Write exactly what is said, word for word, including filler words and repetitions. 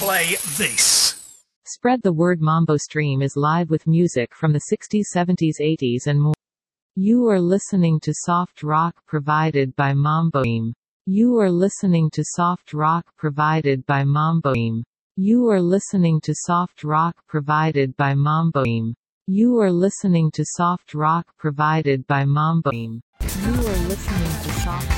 play this. Spread the word. Mambo Stream is live with music from the sixties, seventies, eighties and more. You are listening to soft rock provided by Mambo Stream. You are listening to soft rock provided by Mambo Stream. You are listening to soft rock provided by Mambo Stream. You are listening to soft rock provided by Mambo Stream. You are listening to soft